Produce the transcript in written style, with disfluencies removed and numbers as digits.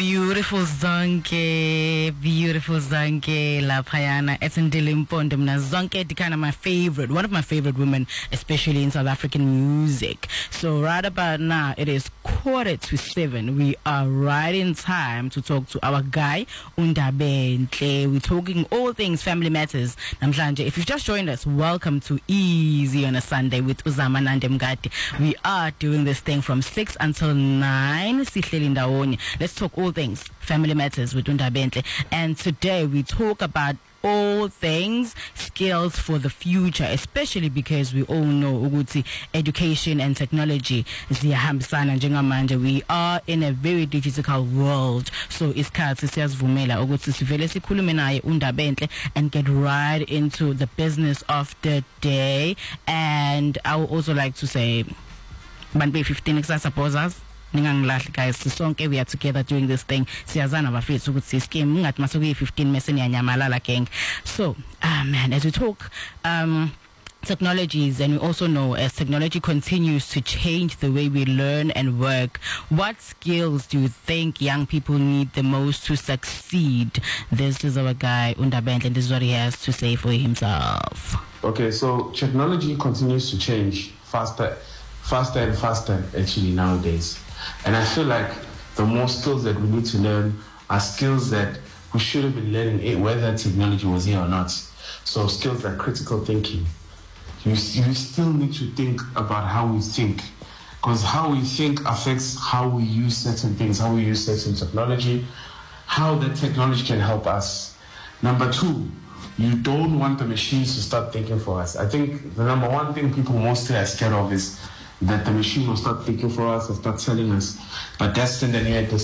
Beautiful Zonke, Laphayana, Etendile Mpondo. Zonke Dikana, my favorite, one of my favorite women, especially in South African music. So right about now, it is 6:45. We are right in time to talk to our guy, Undabentle. We're talking all things family matters. Namhlanje, if you've just joined us, welcome to Easy on a Sunday with Uzama Nande Mngadi. We are doing this thing from 6 until 9. Let's talk all things family matters with Undabentle. And today we talk about all things skills for the future, especially because we all know ukuthi education and technology ziyahambisana njengamanje. We are in a very digital world, so isikhathi siyasivumela ukuthi sivele sikhulume naye Undabentle and get right into the business of the day. And I would also like to say bantu 15 suppose us guys, sonke we are together doing this thing. Siyazana bafethu ukuthi scheme ungathi masuku 15 meseni yanyamalala gang. So man, as we talk technologies, and we also know as technology continues to change the way we learn and work, what skills do you think young people need the most to succeed? This is our guy Undabentle, and this is what he has to say for himself. Okay, so technology continues to change faster and faster actually nowadays. And I feel like the more skills that we need to learn are skills that we should have been learning whether technology was here or not. So skills like critical thinking. You still need to think about how we think, because how we think affects how we use certain things, how we use certain technology, how that technology can help us. Number two, you don't want the machines to start thinking for us. I think the number one thing people mostly are scared of is that the machine will start thinking for us and start telling us. But that's the